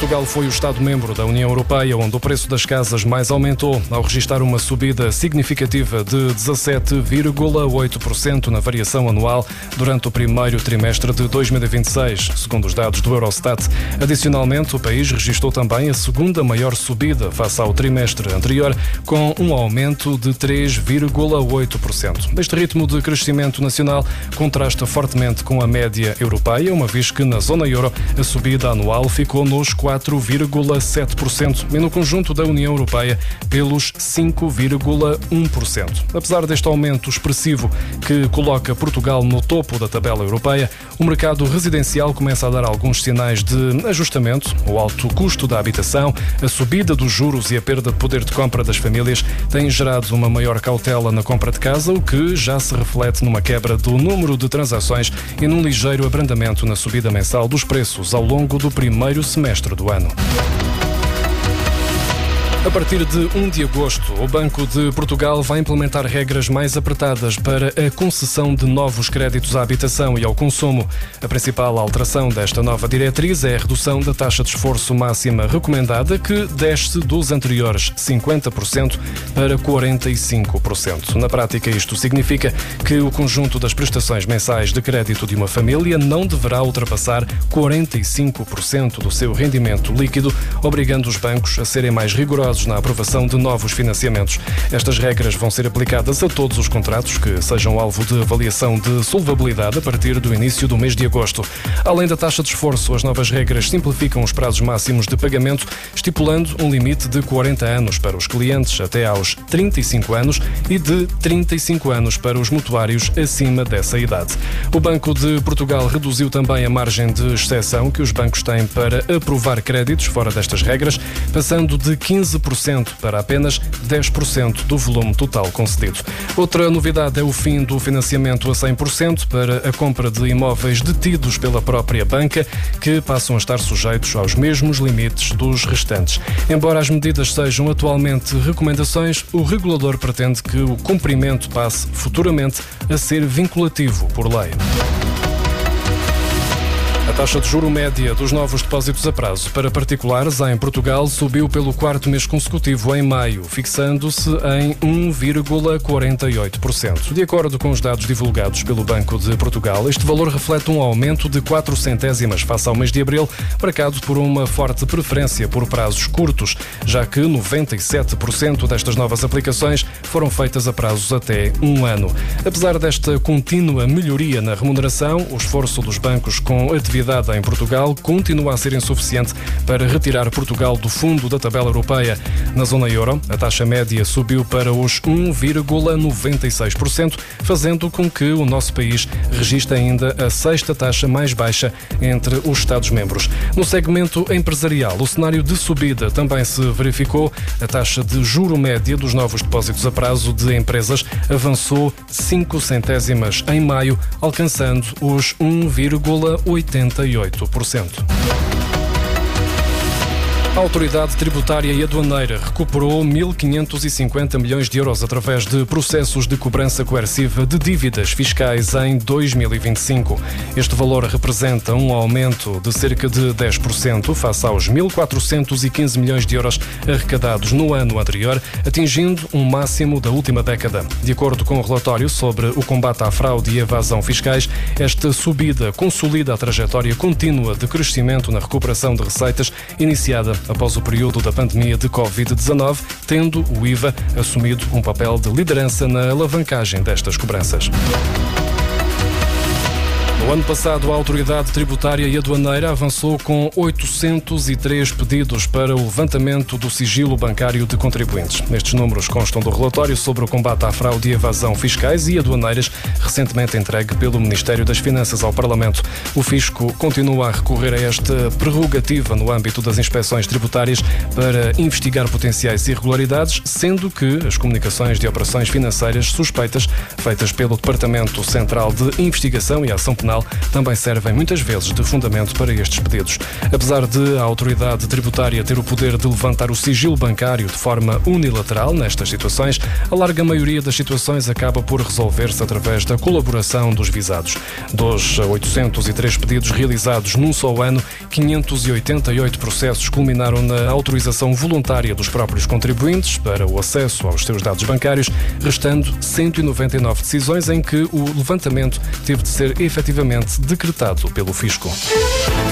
Portugal foi o Estado-membro da União Europeia onde o preço das casas mais aumentou, ao registrar uma subida significativa de 17,8% na variação anual durante o primeiro trimestre de 2026, segundo os dados do Eurostat. Adicionalmente, o país registrou também a segunda maior subida face ao trimestre anterior, com um aumento de 3,8%. Este ritmo de crescimento nacional contrasta fortemente com a média europeia, uma vez que na zona euro a subida anual ficou nos 4,7% e no conjunto da União Europeia pelos 5,1%. Apesar deste aumento expressivo que coloca Portugal no topo da tabela europeia, o mercado residencial começa a dar alguns sinais de ajustamento. O alto custo da habitação, a subida dos juros e a perda de poder de compra das famílias têm gerado uma maior cautela na compra de casa, o que já se reflete numa quebra do número de transações e num ligeiro abrandamento na subida mensal dos preços ao longo do primeiro semestre do ano. A partir de 1 de agosto, o Banco de Portugal vai implementar regras mais apertadas para a concessão de novos créditos à habitação e ao consumo. A principal alteração desta nova diretriz é a redução da taxa de esforço máxima recomendada, que desce dos anteriores 50% para 45%. Na prática, isto significa que o conjunto das prestações mensais de crédito de uma família não deverá ultrapassar 45% do seu rendimento líquido, obrigando os bancos a serem mais rigorosos na aprovação de novos financiamentos. Estas regras vão ser aplicadas a todos os contratos que sejam alvo de avaliação de solvabilidade a partir do início do mês de agosto. Além da taxa de esforço, as novas regras simplificam os prazos máximos de pagamento, estipulando um limite de 40 anos para os clientes até aos 35 anos e de 35 anos para os mutuários acima dessa idade. O Banco de Portugal reduziu também a margem de exceção que os bancos têm para aprovar créditos fora destas regras, passando de 15% para apenas 10% do volume total concedido. Outra novidade é o fim do financiamento a 100% para a compra de imóveis detidos pela própria banca, que passam a estar sujeitos aos mesmos limites dos restantes. Embora as medidas sejam atualmente recomendações, o regulador pretende que o cumprimento passe futuramente a ser vinculativo por lei. A taxa de juro média dos novos depósitos a prazo para particulares em Portugal subiu pelo quarto mês consecutivo em maio, fixando-se em 1,48%. De acordo com os dados divulgados pelo Banco de Portugal, este valor reflete um aumento de 4 centésimas face ao mês de abril, marcado por uma forte preferência por prazos curtos, já que 97% destas novas aplicações foram feitas a prazos até 1 ano. Apesar desta contínua melhoria na remuneração, o esforço dos bancos com atividade em Portugal continua a ser insuficiente para retirar Portugal do fundo da tabela europeia. Na zona euro, a taxa média subiu para os 1,96%, fazendo com que o nosso país registre ainda a sexta taxa mais baixa entre os Estados-membros. No segmento empresarial, o cenário de subida também se verificou. A taxa de juro média dos novos depósitos a prazo de empresas avançou 5 centésimas em maio, alcançando os 1,88%. A Autoridade Tributária e Aduaneira recuperou 1.550 milhões de euros através de processos de cobrança coerciva de dívidas fiscais em 2025. Este valor representa um aumento de cerca de 10% face aos 1.415 milhões de euros arrecadados no ano anterior, atingindo um máximo da última década. De acordo com o relatório sobre o combate à fraude e evasão fiscais, esta subida consolida a trajetória contínua de crescimento na recuperação de receitas iniciada após o período da pandemia de Covid-19, tendo o IVA assumido um papel de liderança na alavancagem destas cobranças. No ano passado, a Autoridade Tributária e Aduaneira avançou com 803 pedidos para o levantamento do sigilo bancário de contribuintes. Estes números constam do relatório sobre o combate à fraude e evasão fiscais e aduaneiras, recentemente entregue pelo Ministério das Finanças ao Parlamento. O Fisco continua a recorrer a esta prerrogativa no âmbito das inspeções tributárias para investigar potenciais irregularidades, sendo que as comunicações de operações financeiras suspeitas feitas pelo Departamento Central de Investigação e Ação Penal Tribunal também servem muitas vezes de fundamento para estes pedidos. Apesar de a autoridade tributária ter o poder de levantar o sigilo bancário de forma unilateral nestas situações, a larga maioria das situações acaba por resolver-se através da colaboração dos visados. Dos 803 pedidos realizados num só ano, 588 processos culminaram na autorização voluntária dos próprios contribuintes para o acesso aos seus dados bancários, restando 199 decisões em que o levantamento teve de ser efetivamente decretado pelo Fisco.